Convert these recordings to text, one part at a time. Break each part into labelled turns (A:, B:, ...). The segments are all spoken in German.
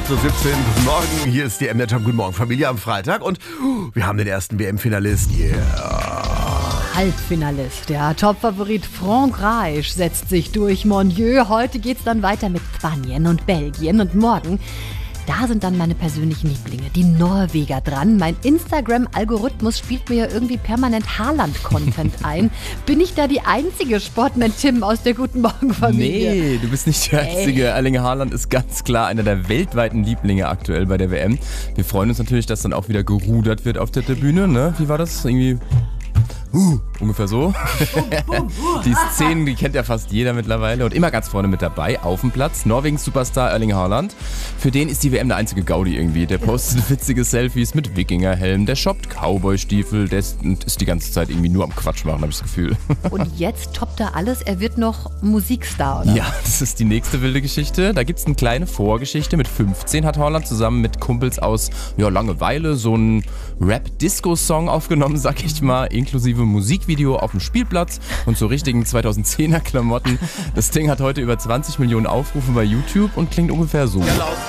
A: 8.17 Uhr. Guten Morgen, hier ist die MDR Jump. Guten Morgen, Familie am Freitag. Und wir haben den ersten WM-Finalist. Yeah.
B: Halbfinalist. Der Topfavorit Frankreich setzt sich durch. Mon Dieu, heute geht's dann weiter mit Spanien und Belgien. Und morgen, da sind dann meine persönlichen Lieblinge, die Norweger dran. Mein Instagram-Algorithmus spielt mir ja irgendwie permanent Haaland-Content ein. Bin ich da die einzige Sportman-Tim aus der Guten Morgen-Familie?
C: Nee, du bist nicht die einzige. Erling Haaland ist ganz klar einer der weltweiten Lieblinge aktuell bei der WM. Wir freuen uns natürlich, dass dann auch wieder gerudert wird auf der Tribüne. Ne? Wie war das? Irgendwie... ungefähr so. Die Szenen, die kennt ja fast jeder mittlerweile und immer ganz vorne mit dabei, auf dem Platz. Norwegens Superstar Erling Haaland. Für den ist die WM der einzige Gaudi irgendwie. Der postet witzige Selfies mit Wikingerhelm, der shoppt Cowboy-Stiefel, der ist die ganze Zeit irgendwie nur am Quatsch machen, habe ich das Gefühl.
B: Und jetzt toppt er alles, er wird noch Musikstar, oder?
C: Ja, das ist die nächste wilde Geschichte. Da gibt es eine kleine Vorgeschichte. Mit 15 hat Haaland zusammen mit Kumpels aus Langeweile so einen Rap-Disco-Song aufgenommen, sag ich mal, inklusive Musikvideo auf dem Spielplatz und so richtigen 2010er-Klamotten. Das Ding hat heute über 20 Millionen Aufrufe bei YouTube und klingt ungefähr so.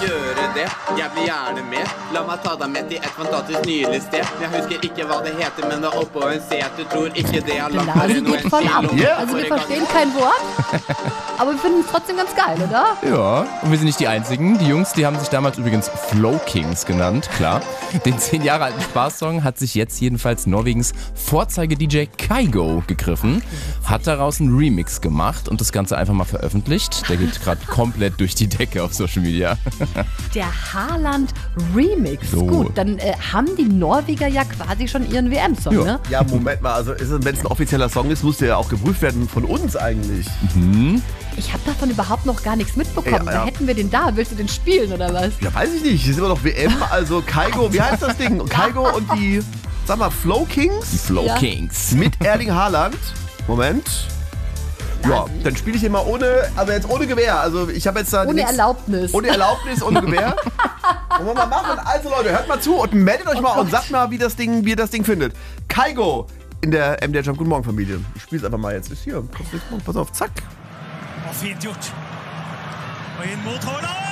B: Blase geht voll ab.
A: Yeah.
B: Also wir verstehen kein Wort, aber wir finden es trotzdem ganz geil, oder?
C: Ja, und wir sind nicht die Einzigen. Die Jungs, die haben sich damals übrigens Flow Kings genannt, klar. Den 10 Jahre alten Spaßsong hat sich jetzt jedenfalls Norwegens Vorzeige-DJ Kygo gegriffen, hat daraus einen Remix gemacht und das Ganze einfach mal veröffentlicht. Der geht gerade komplett durch die Decke auf Social Media.
B: Der Haaland-Remix.
C: So.
B: Gut, dann haben die Norweger ja quasi schon ihren WM-Song,
C: Ja.
B: ne?
A: Ja, Moment mal. Also, wenn es ein offizieller Song ist, muss der ja auch geprüft werden von uns eigentlich.
B: Ich habe davon überhaupt noch gar nichts mitbekommen.
A: Ja, ja.
B: Da hätten wir den da. Willst du den spielen, oder was?
A: Ja, weiß ich nicht. Hier ist immer noch WM. Also, Kygo, wie heißt das Ding? Kygo und die, sag mal, Flow
C: Die
A: Kings
C: Flow
B: Ja.
C: Kings.
A: mit Erling Haaland. Moment. Ja, dann spiele ich immer ohne Gewehr. Also ich habe jetzt da
B: Ohne
A: nichts-
B: Erlaubnis.
A: Ohne Erlaubnis, ohne Gewehr. Wollen wir mal machen? Also Leute, hört mal zu und meldet euch mal und sagt mal, wie ihr das Ding findet. Kygo in der MDR Jump. Guten Morgen, Familie. Ich spiele es einfach mal jetzt. Ist hier. Pass auf, zack.
D: Fint gjort. Og inn mot Haaland!